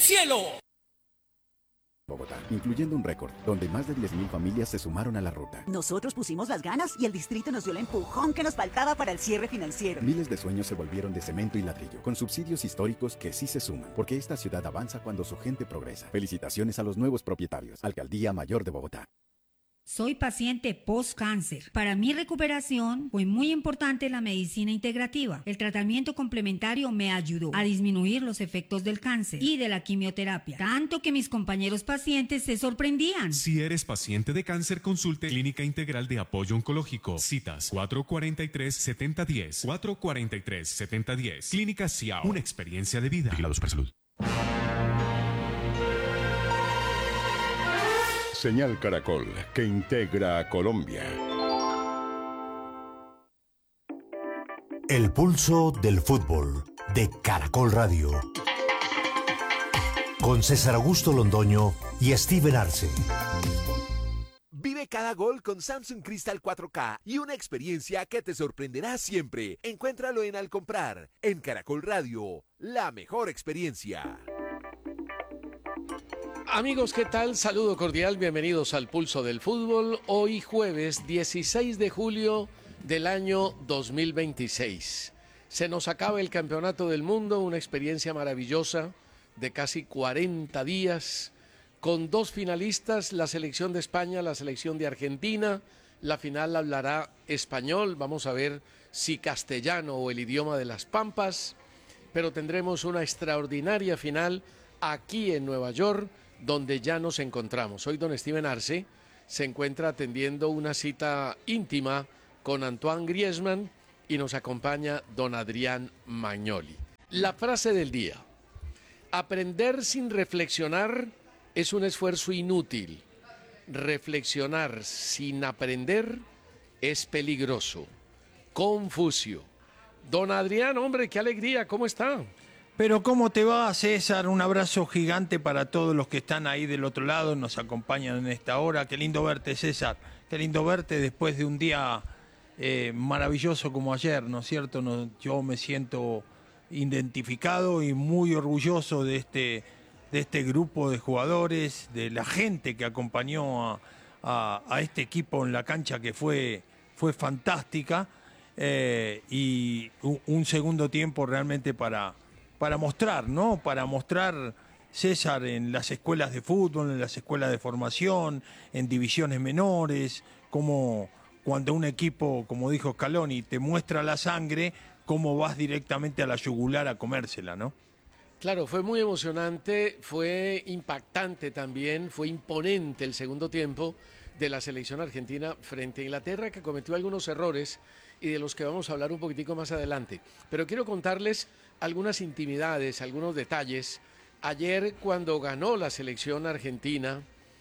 cielo. Bogotá, incluyendo un récord, donde más de 10.000 familias se sumaron a la ruta. Nosotros pusimos las ganas y el distrito nos dio el empujón que nos faltaba para el cierre financiero. Miles de sueños se volvieron de cemento y ladrillo, con subsidios históricos que sí se suman, porque esta ciudad avanza cuando su gente progresa. Felicitaciones a los nuevos propietarios. Alcaldía Mayor de Bogotá. Soy paciente post-cáncer. Para mi recuperación fue muy importante la medicina integrativa. El tratamiento complementario me ayudó a disminuir los efectos del cáncer y de la quimioterapia, tanto que mis compañeros pacientes se sorprendían. Si eres paciente de cáncer, consulte Clínica Integral de Apoyo Oncológico. Citas 443-7010. 443-7010. Clínica Ciao. Una experiencia de vida. Vigilado Supersalud. Señal Caracol, que integra a Colombia. El pulso del fútbol de Caracol Radio. Con César Augusto Londoño y Steven Arce. Vive cada gol con Samsung Crystal 4K y una experiencia que te sorprenderá siempre. Encuéntralo en Al Comprar. En Caracol Radio, la mejor experiencia. Amigos, ¿qué tal? Saludo cordial, bienvenidos al Pulso del Fútbol. Hoy jueves 16 de julio del año 2026. Se nos acaba el Campeonato del Mundo, una experiencia maravillosa de casi 40 días, con dos finalistas, la selección de España, la selección de Argentina. La final hablará español, vamos a ver si castellano o el idioma de las Pampas, pero tendremos una extraordinaria final aquí en Nueva York, donde ya nos encontramos. Hoy don Steven Arce se encuentra atendiendo una cita íntima con Antoine Griezmann y nos acompaña don Adrián Magnoli. La frase del día: aprender sin reflexionar es un esfuerzo inútil. Reflexionar sin aprender es peligroso. Confucio. Don Adrián, hombre, qué alegría, ¿cómo está? Pero ¿cómo te va, César? Un abrazo gigante para todos los que están ahí del otro lado, nos acompañan en esta hora. Qué lindo verte, César. Qué lindo verte después de un día maravilloso como ayer, ¿no es cierto? Yo me siento identificado y muy orgulloso de este grupo de jugadores, de la gente que acompañó a este equipo en la cancha, que fue fantástica, y un segundo tiempo realmente para mostrar, ¿no? Para mostrar, César, en las escuelas de fútbol, en las escuelas de formación, en divisiones menores, como cuando un equipo, como dijo Scaloni, te muestra la sangre, cómo vas directamente a la yugular a comérsela, ¿no? Claro, fue muy emocionante, fue impactante también, fue imponente el segundo tiempo de la selección argentina frente a Inglaterra, que cometió algunos errores y de los que vamos a hablar un poquitico más adelante. Pero quiero contarles algunas intimidades, algunos detalles. Ayer, cuando ganó la selección argentina,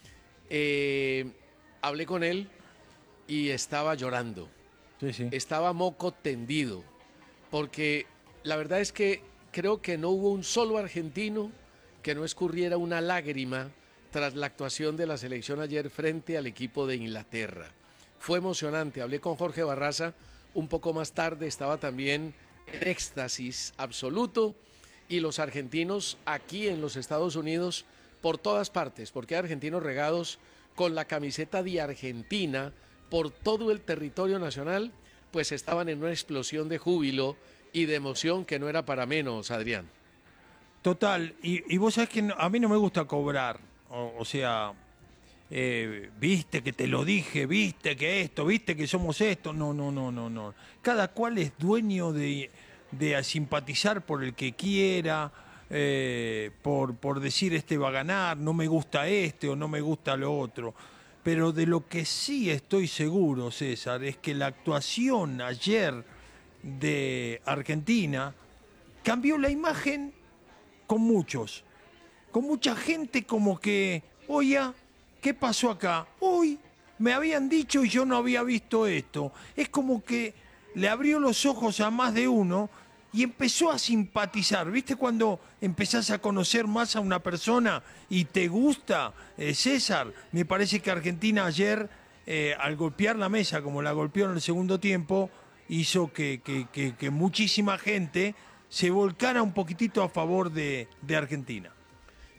hablé con él y estaba llorando. Sí. Estaba moco tendido, porque la verdad es que creo que no hubo un solo argentino que no escurriera una lágrima tras la actuación de la selección ayer frente al equipo de Inglaterra. Fue emocionante. Hablé con Jorge Barraza un poco más tarde, estaba también en éxtasis absoluto, y los argentinos aquí en los Estados Unidos por todas partes, porque hay argentinos regados con la camiseta de Argentina por todo el territorio nacional, pues estaban en una explosión de júbilo y de emoción que no era para menos, Adrián. Total, y vos sabés que a mí no me gusta cobrar, o sea, viste que te lo dije, viste que esto, viste que somos esto, no. Cada cual es dueño de simpatizar por el que quiera, por decir este va a ganar, no me gusta este o no me gusta lo otro. Pero de lo que sí estoy seguro, César, es que la actuación ayer de Argentina cambió la imagen con mucha gente, como que, oye, ¿qué pasó acá? Hoy me habían dicho y yo no había visto esto. Es como que le abrió los ojos a más de uno y empezó a simpatizar. ¿Viste cuando empezás a conocer más a una persona y te gusta? César, me parece que Argentina ayer, al golpear la mesa como la golpeó en el segundo tiempo, hizo que muchísima gente se volcara un poquitito a favor de Argentina.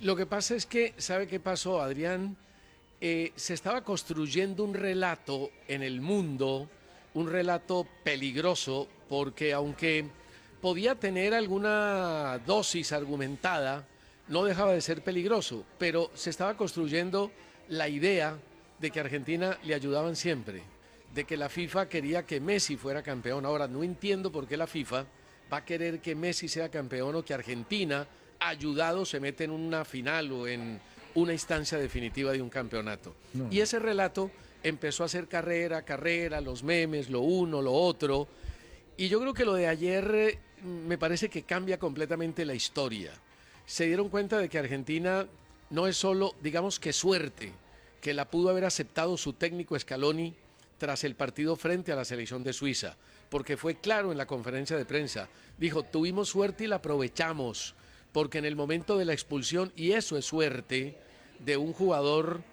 Lo que pasa es que, ¿sabe qué pasó, Adrián? Se estaba construyendo un relato en el mundo, un relato peligroso, porque aunque podía tener alguna dosis argumentada, no dejaba de ser peligroso, pero se estaba construyendo la idea de que a Argentina le ayudaban siempre, de que la FIFA quería que Messi fuera campeón. Ahora, no entiendo por qué la FIFA va a querer que Messi sea campeón o que Argentina, ayudado, se mete en una final o en una instancia definitiva de un campeonato. No. Y ese relato empezó a hacer carrera, los memes, lo uno, lo otro. Y yo creo que lo de ayer me parece que cambia completamente la historia. Se dieron cuenta de que Argentina no es solo, digamos que suerte, que la pudo haber aceptado su técnico Scaloni tras el partido frente a la selección de Suiza, porque fue claro en la conferencia de prensa, dijo, tuvimos suerte y la aprovechamos, porque en el momento de la expulsión, y eso es suerte, de un jugador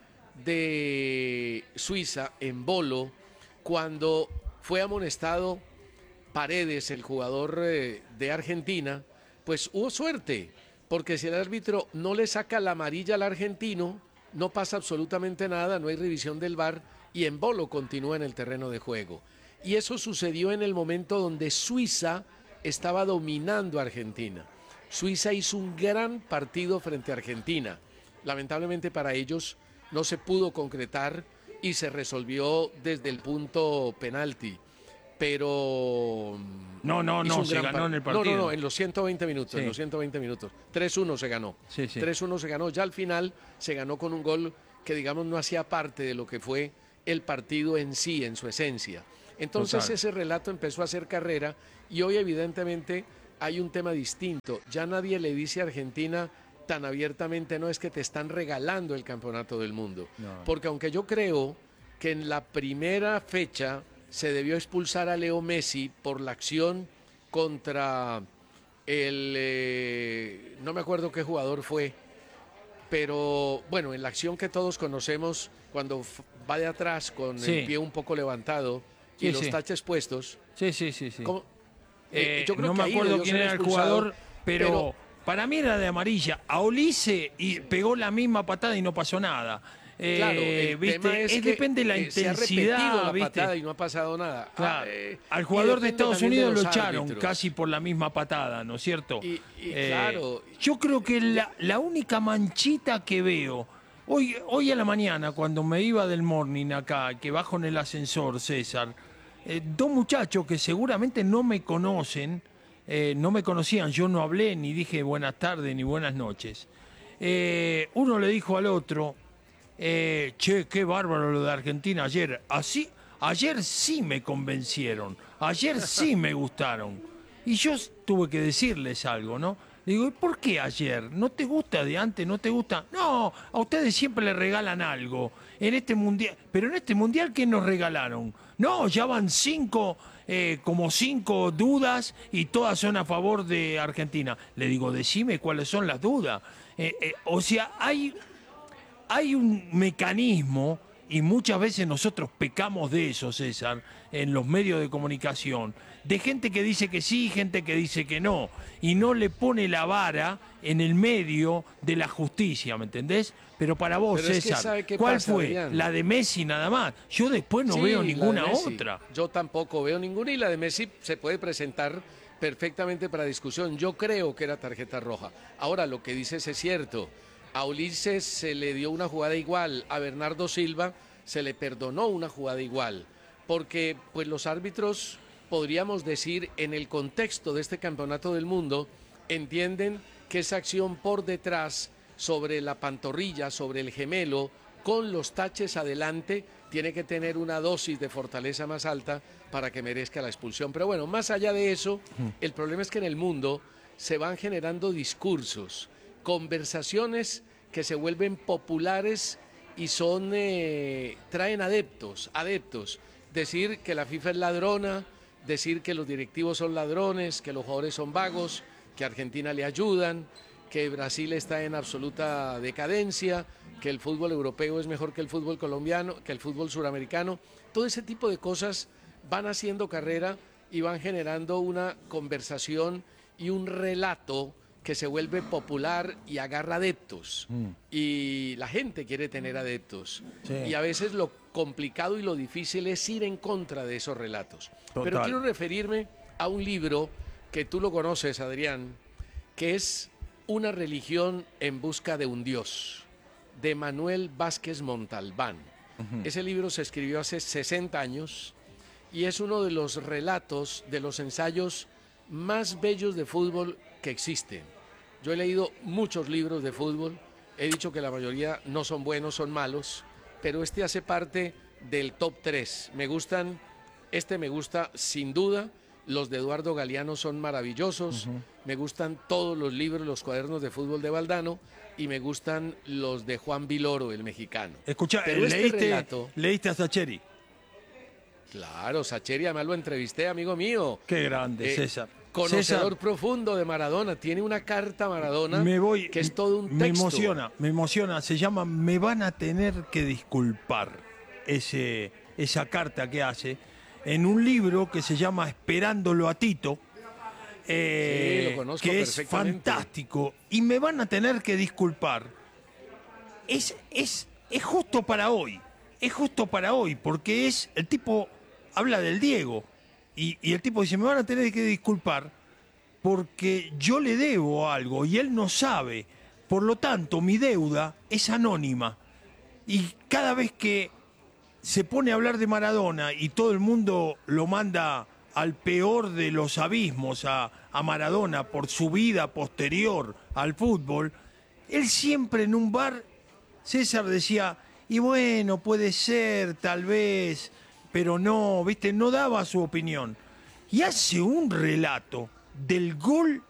de Suiza en Bolo, cuando fue amonestado Paredes, el jugador de Argentina, pues hubo suerte, porque si el árbitro no le saca la amarilla al argentino, no pasa absolutamente nada, no hay revisión del VAR y en Bolo continúa en el terreno de juego. Y eso sucedió en el momento donde Suiza estaba dominando a Argentina. Suiza hizo un gran partido frente a Argentina. Lamentablemente para ellos no se pudo concretar y se resolvió desde el punto penalti. Pero no, se ganó en el partido. No, en los 120 minutos, sí. En los 120 minutos. 3-1 se ganó. Sí. 3-1 se ganó. Ya al final se ganó con un gol que, digamos, no hacía parte de lo que fue el partido en sí, en su esencia. Entonces Total. Ese relato empezó a hacer carrera y hoy evidentemente hay un tema distinto. Ya nadie le dice a Argentina tan abiertamente, no es que te están regalando el campeonato del mundo. No. Porque aunque yo creo que en la primera fecha se debió expulsar a Leo Messi por la acción contra el... no me acuerdo qué jugador fue, pero bueno, en la acción que todos conocemos, cuando va de atrás con el pie un poco levantado y los taches puestos. Sí. Yo creo no que me acuerdo quién era el jugador, pero para mí era de amarilla. A Olise y pegó la misma patada y no pasó nada. Claro, el tema es que depende de la intensidad, se ha repetido la ¿viste? patada y no ha pasado nada. Claro. Al jugador de Estados Unidos lo echaron casi por la misma patada, ¿no es cierto? Claro. Yo creo que la única manchita que veo, hoy a la mañana, cuando me iba del morning acá, que bajo en el ascensor, César, dos muchachos que seguramente no me conocen, no me conocían, yo no hablé ni dije buenas tardes ni buenas noches. Uno le dijo al otro, che, qué bárbaro lo de Argentina ayer. Ayer sí me convencieron, ayer sí me gustaron. Y yo tuve que decirles algo, ¿no? Le digo, ¿y por qué ayer? ¿No te gusta de antes? ¿No te gusta? No, a ustedes siempre les regalan algo. En este mundial, pero en este mundial, ¿qué nos regalaron? No, ya van como cinco dudas y todas son a favor de Argentina. Le digo, decime cuáles son las dudas. O sea, hay un mecanismo, y muchas veces nosotros pecamos de eso, César, en los medios de comunicación, de gente que dice que sí, gente que dice que no, y no le pone la vara en el medio de la justicia, ¿me entendés? Pero para vos, pero César, ¿cuál pasa, fue? Adrián? La de Messi nada más. Yo después no veo ninguna otra. Yo tampoco veo ninguna, y la de Messi se puede presentar perfectamente para discusión. Yo creo que era tarjeta roja. Ahora, lo que dices es cierto. A Ulises se le dio una jugada igual, a Bernardo Silva se le perdonó una jugada igual, porque pues los árbitros, podríamos decir, en el contexto de este campeonato del mundo, entienden que esa acción por detrás, sobre la pantorrilla, sobre el gemelo, con los taches adelante, tiene que tener una dosis de fortaleza más alta para que merezca la expulsión. Pero bueno, más allá de eso, el problema es que en el mundo se van generando discursos, conversaciones que se vuelven populares y traen adeptos. Decir que la FIFA es ladrona, decir que los directivos son ladrones, que los jugadores son vagos, que a Argentina le ayudan, que Brasil está en absoluta decadencia, que el fútbol europeo es mejor que el fútbol colombiano, que el fútbol suramericano. Todo ese tipo de cosas van haciendo carrera y van generando una conversación y un relato que se vuelve popular y agarra adeptos. Y la gente quiere tener adeptos. Sí. Y a veces lo complicado y lo difícil es ir en contra de esos relatos. Total. Pero quiero referirme a un libro que tú lo conoces, Adrián, que es Una religión en busca de un Dios, de Manuel Vázquez Montalbán. Ese libro se escribió hace 60 años y es uno de los relatos, de los ensayos más bellos de fútbol que existen. Yo he leído muchos libros de fútbol, he dicho que la mayoría no son buenos, son malos, pero este hace parte del top 3. Me gusta sin duda, los de Eduardo Galeano son maravillosos, me gustan todos los libros, los cuadernos de fútbol de Valdano, y me gustan los de Juan Viloro, el mexicano. Escuchá, pero leíste a Sacheri. Claro, Sacheri, además lo entrevisté, amigo mío. Qué grande, César. Conocedor profundo de Maradona, tiene una carta a Maradona que es todo un texto. Me emociona, se llama Me van a tener que disculpar, esa carta que hace, en un libro que se llama Esperándolo a Tito, sí, lo conozco que es perfectamente. fantástico, y me van a tener que disculpar. Es justo para hoy, porque el tipo habla del Diego, y el tipo dice, me van a tener que disculpar porque yo le debo algo y él no sabe, por lo tanto mi deuda es anónima. Y cada vez que se pone a hablar de Maradona y todo el mundo lo manda al peor de los abismos a Maradona por su vida posterior al fútbol, él siempre en un bar, César decía, y bueno, puede ser, tal vez, pero no, ¿viste? No daba su opinión. Y hace un relato del gol